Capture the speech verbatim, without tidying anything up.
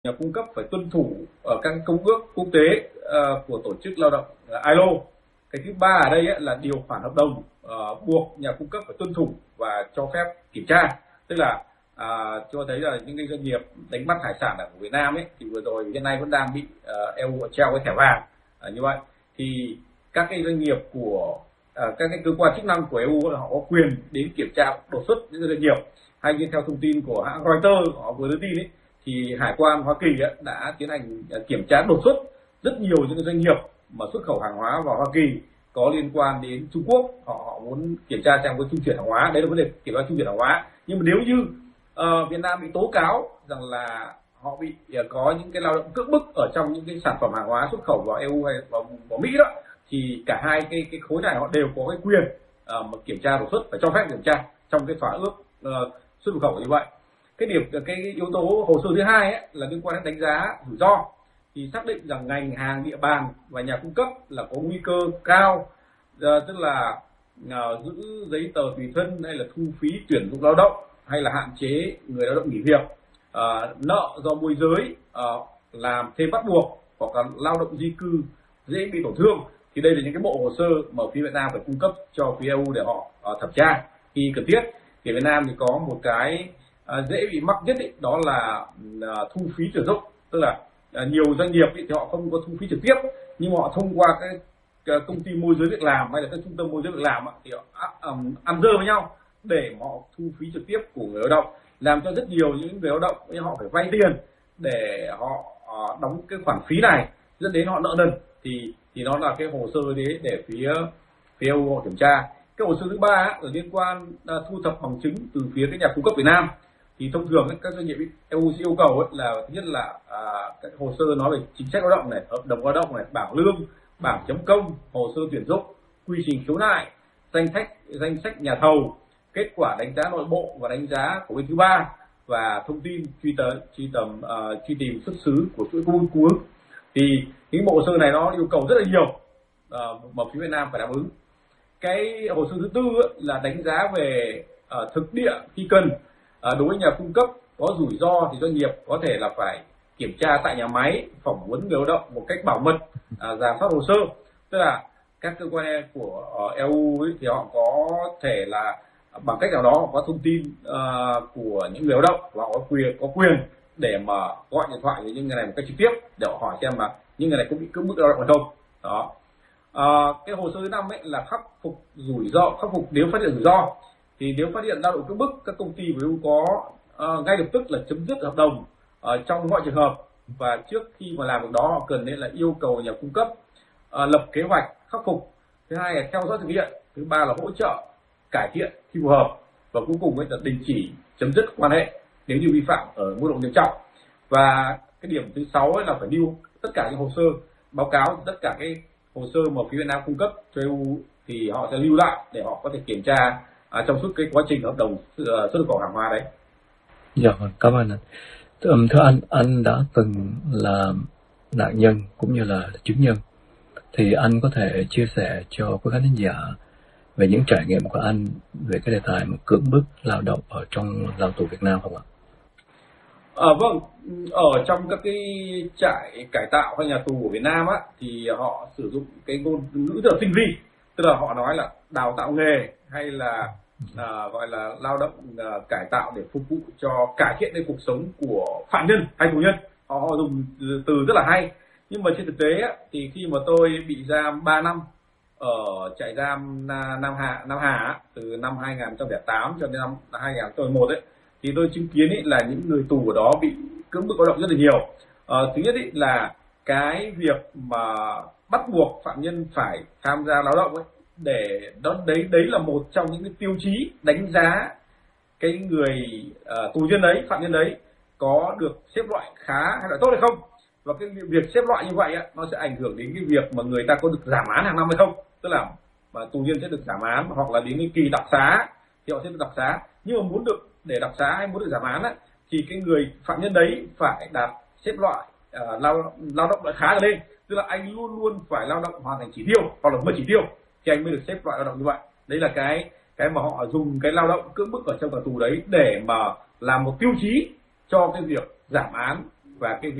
nhà cung cấp phải tuân thủ ở các công ước quốc tế uh, của tổ chức lao động uh, i lô. Cái thứ ba ở đây ấy, là điều khoản hợp đồng uh, buộc nhà cung cấp phải tuân thủ và cho phép kiểm tra. Tức là uh, cho thấy là những cái doanh nghiệp đánh bắt hải sản ở Việt Nam ấy thì vừa rồi hiện nay vẫn đang bị uh, e u treo cái thẻ vàng. Uh, như vậy thì các cái doanh nghiệp của uh, các cái cơ quan chức năng của e u họ có quyền đến kiểm tra đột xuất những doanh nghiệp. Hay như theo thông tin của hãng Reuters họ vừa đưa tin ấy, thì Hải quan Hoa Kỳ ấy, đã tiến hành kiểm tra đột xuất rất nhiều những doanh nghiệp mà xuất khẩu hàng hóa vào Hoa Kỳ có liên quan đến Trung Quốc. Họ, họ muốn kiểm tra xem có trung chuyển hàng hóa, đấy là vấn đề kiểm tra trung chuyển hàng hóa. Nhưng mà nếu như uh, Việt Nam bị tố cáo rằng là họ bị uh, có những cái lao động cưỡng bức ở trong những cái sản phẩm hàng hóa xuất khẩu vào e u hay vào, vào Mỹ đó, thì cả hai cái cái khối này họ đều có cái quyền uh, mà kiểm tra đột xuất, phải cho phép kiểm tra trong cái thỏa ước uh, xuất khẩu như vậy. Cái điểm cái yếu tố hồ sơ thứ hai ấy, là liên quan đến đánh giá rủi ro, thì xác định rằng ngành hàng, địa bàn và nhà cung cấp là có nguy cơ cao, uh, tức là uh, giữ giấy tờ tùy thân hay là thu phí tuyển dụng lao động hay là hạn chế người lao động nghỉ việc, uh, nợ do môi giới, uh, làm thêm bắt buộc hoặc là lao động di cư dễ bị tổn thương. Thì đây là những cái bộ hồ sơ mà phía Việt Nam phải cung cấp cho phía e u để họ uh, thẩm tra khi cần thiết. Thì Việt Nam thì có một cái uh, dễ bị mắc nhất ý, đó là uh, thu phí tuyển dụng. Tức là uh, nhiều doanh nghiệp ý, thì họ không có thu phí trực tiếp, nhưng họ thông qua cái, cái công ty môi giới việc làm hay là các trung tâm môi giới việc làm thì họ um, ăn dơ với nhau để họ thu phí trực tiếp của người lao động, làm cho rất nhiều những người lao động họ phải vay tiền để họ uh, đóng cái khoản phí này, dẫn đến họ nợ nần. Thì thì nó là cái hồ sơ đấy để phía phía e u họ kiểm tra. Cái hồ sơ thứ ba là liên quan uh, thu thập bằng chứng từ phía các nhà cung cấp Việt Nam. Thì thông thường ấy, các doanh nghiệp e u sẽ yêu cầu ấy, là thứ nhất là uh, cái hồ sơ nói về chính sách lao động này, hợp đồng lao động này, bảng lương, bảng chấm công, hồ sơ tuyển dụng, quy trình khiếu nại, danh sách danh sách nhà thầu, kết quả đánh giá nội bộ và đánh giá của bên thứ ba, và thông tin truy tầm truy tầm uh, truy tìm xuất xứ của chuỗi cung ứng. Thì những bộ hồ sơ này nó yêu cầu rất là nhiều uh, mà phía Việt Nam phải đáp ứng. Cái hồ sơ thứ tư là đánh giá về uh, thực địa khi cần. Uh, đối với nhà cung cấp có rủi ro thì doanh nghiệp có thể là phải kiểm tra tại nhà máy, phỏng vấn người lao động một cách bảo mật, uh, rà soát hồ sơ. Tức là các cơ quan của uh, e u ấy, thì họ có thể là bằng cách nào đó họ có thông tin uh, của những người lao động và họ có quyền có quyền để mà gọi điện thoại với những người này một cách trực tiếp để họ hỏi xem mà những người này có bị cưỡng bức lao động hay không. Đó. À, cái hồ sơ thứ năm ấy là khắc phục rủi ro, khắc phục nếu phát hiện rủi ro. Thì nếu phát hiện lao động cưỡng bức, các công ty của e u có uh, ngay lập tức là chấm dứt hợp đồng uh, trong mọi trường hợp, và trước khi mà làm việc đó họ cần nên là yêu cầu nhà cung cấp uh, lập kế hoạch khắc phục. Thứ hai là theo dõi thực hiện. Thứ ba là hỗ trợ cải thiện khi phù hợp, và cuối cùng ấy là đình chỉ chấm dứt quan hệ nếu như vi phạm ở mức độ nghiêm trọng. Và cái điểm thứ sáu ấy là phải lưu tất cả những hồ sơ báo cáo, tất cả cái hồ sơ mà phía Việt Nam cung cấp cho e u thì họ sẽ lưu lại để họ có thể kiểm tra à, trong suốt cái quá trình hợp đồng xuất khẩu hàng hóa đấy. Dạ vâng, cảm ơn anh. Thưa anh, anh đã từng là nạn nhân cũng như là chứng nhân, thì anh có thể chia sẻ cho quý khán giả về những trải nghiệm của anh về cái đề tài mà cưỡng bức lao động ở trong lao tù Việt Nam không ạ? À, vâng, ở trong các cái trại cải tạo hay nhà tù của Việt Nam á, thì họ sử dụng cái ngôn ngữ rất là tinh vi, tức là họ nói là đào tạo nghề hay là à, gọi là lao động à, cải tạo để phục vụ cho cải thiện cái cuộc sống của phạm nhân hay tù nhân. Họ, họ dùng từ rất là hay, nhưng mà trên thực tế á, thì khi mà tôi bị giam ba năm ở trại giam Nam Hà Nam Hà từ năm hai nghìn không trăm lẻ tám cho đến năm hai nghìn không trăm mười một ấy, thì tôi chứng kiến ấy là những người tù ở đó bị cưỡng bức lao động rất là nhiều. À, thứ nhất ấy là cái việc mà bắt buộc phạm nhân phải tham gia lao động ấy, để đó đấy đấy là một trong những cái tiêu chí đánh giá cái người uh, tù nhân đấy, phạm nhân đấy có được xếp loại khá hay là tốt hay không. Và cái việc xếp loại như vậy á, nó sẽ ảnh hưởng đến cái việc mà người ta có được giảm án hàng năm hay không. Tức là mà tù nhân sẽ được giảm án, hoặc là đến cái kỳ đặc xá thì họ sẽ được đặc xá. Nhưng mà muốn được để đặc xá hay muốn được giảm án á, thì cái người phạm nhân đấy phải đạt xếp loại uh, lao lao động loại khá trở lên. Tức là anh luôn luôn phải lao động hoàn thành chỉ tiêu hoặc là vượt chỉ tiêu thì anh mới được xếp loại lao động như vậy. Đấy là cái cái mà họ dùng cái lao động cưỡng bức ở trong tù đấy để mà làm một tiêu chí cho cái việc giảm án và cái